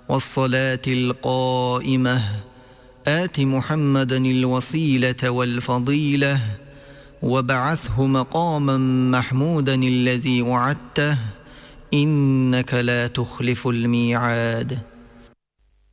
والصلاة القائمة آت محمدا الوسيلة والفضيلة وابعثه مقاما محمودا الذي وعدته إنك لا تخلف الميعاد.